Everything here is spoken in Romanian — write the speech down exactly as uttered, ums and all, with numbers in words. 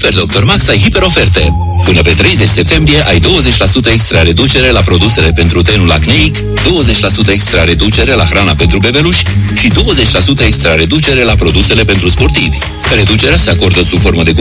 Super Doctor Max ai hiperoferte. Până pe treizeci septembrie ai douăzeci la sută extra reducere la produsele pentru tenul acneic, douăzeci la sută extra reducere la hrana pentru bebeluși și douăzeci la sută extra reducere la produsele pentru sportivi. Reducerea se acordă sub formă de